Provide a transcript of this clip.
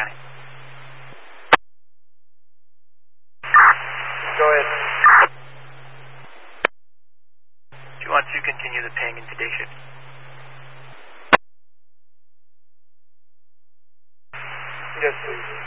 County. Go ahead. Do you want to continue the ping into day shift? Yes, please.